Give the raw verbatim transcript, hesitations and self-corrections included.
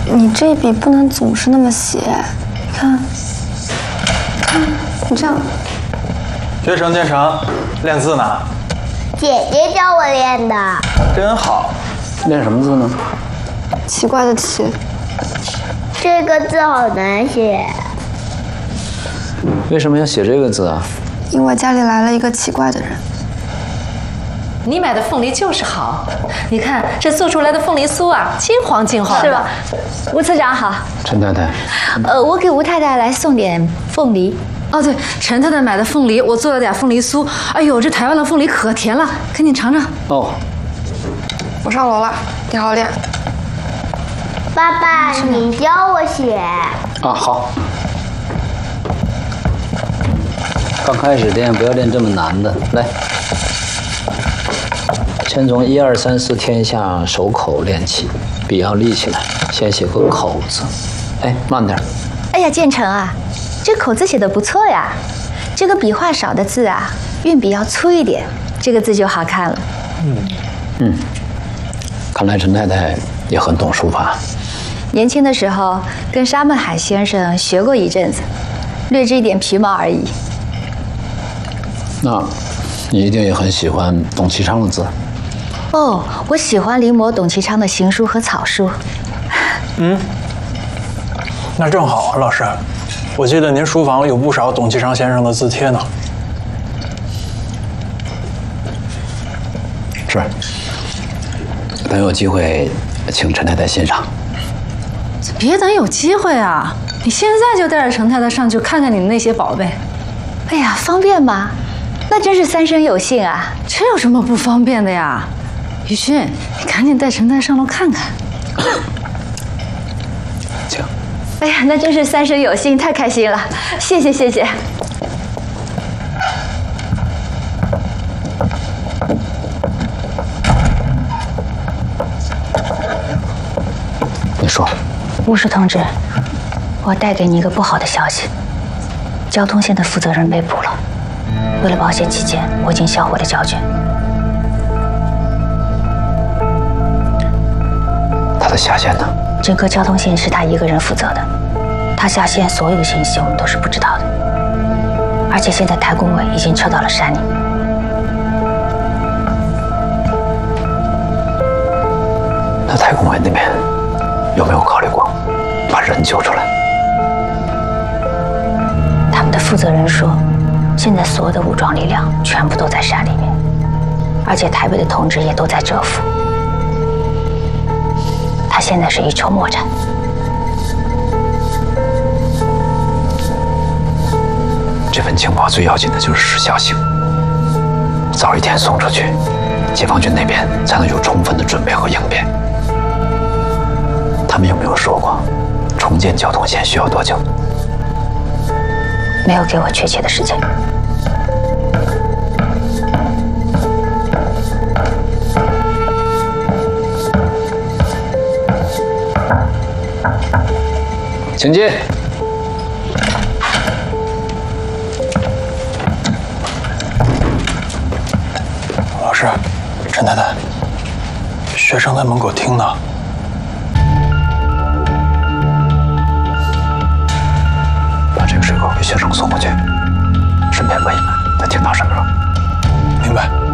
你这笔不能总是那么写，你看，看你这样。 学成建成，练字呢？ 姐姐教我练的。 真好。 练什么字呢？ 奇怪的奇。 这个字好难写。 为什么要写这个字啊？ 因为家里来了一个奇怪的人。 你买的凤梨就是好，你看这做出来的凤梨酥啊，金黄金黄的。 是吧？吴次长好。 陈太太。 呃，我给吴太太来送点凤梨。 哦，对，陈太太买的凤梨，我做了点凤梨酥。哎呦，这台湾的凤梨可甜了，赶紧尝尝。 哦。 我上楼了，你好好练。 爸爸，你教我写。 啊，好。刚开始练，不要练这么难的，来。先从一二三四天下手口练起，笔要立起来，先写个口字。哎，慢点。 哎呀，建成啊，这口字写的不错呀。这个笔画少的字啊，运笔要粗一点，这个字就好看了。 嗯嗯，看来陈太太也很懂书法。 年轻的时候跟沙孟海先生学过一阵子，略知一点皮毛而已。 那，你一定也很喜欢董其昌的字。 哦，我喜欢临摹董其昌的行书和草书。 嗯，那正好，老师，我记得您书房有不少董其昌先生的字帖呢。 是，等有机会请陈太太欣赏。 别等有机会啊，你现在就带着陈太太上去看看你的那些宝贝。 哎呀，方便吗？那真是三生有幸啊！ 这有什么不方便的呀？宇勋，你赶紧带陈太上楼看看。 请。 哎呀，那真是三生有幸，太开心了！谢谢谢谢。 你说。 巫师同志，我带给你一个不好的消息，交通线的负责人被捕了。为了保险起见，我已经销毁了胶卷。 他的下线呢？ 整个交通线是他一个人负责的，他下线所有的信息我们都是不知道的。而且现在台工委已经撤到了山里。 那台工委那边有没有考虑过把人救出来？ 他们的负责人说，现在所有的武装力量全部都在山里面，而且台北的同志也都在蛰伏。他现在是一筹莫展。 这份情报最要紧的就是时效性，早一天送出去，解放军那边才能有充分的准备和应变。他们有没有说过重建交通线需要多久？ 没有给我确切的时间。 请进。 老师，陈太太，学生在门口听呢。 把这个水口给学生送过去，顺便问一问他听到什么了。 明白。